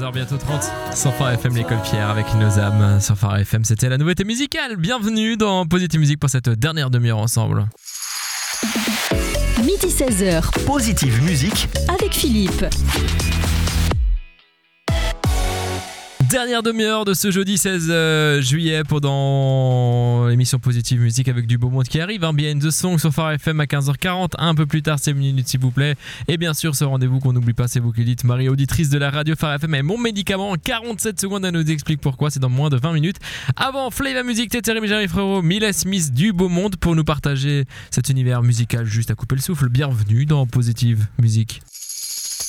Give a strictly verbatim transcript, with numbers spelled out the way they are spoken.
Bientôt trente sur Phare F M, l'école Pierre avec nos âmes sur Phare F M. C'était la nouveauté musicale. Bienvenue dans Positive Musique pour cette dernière demi-heure ensemble. Midi seize heures. Positive Musique avec Philippe. Dernière demi-heure de ce jeudi seize juillet pendant l'émission Positive Musique avec du beau monde qui arrive. Hein, Behind the Song sur Phare F M à quinze heures quarante. Un peu plus tard, c'est minutes s'il vous plaît. Et bien sûr, ce rendez-vous qu'on n'oublie pas, c'est vous qui dites. Marie, auditrice de la radio Phare F M, et mon médicament en quarante-sept secondes. Elle nous explique pourquoi. C'est dans moins de vingt minutes. Avant, Flava Music, Tété Rémi, Jérémy Frérot, Mila Smith, du beau monde pour nous partager cet univers musical juste à couper le souffle. Bienvenue dans Positive Musique.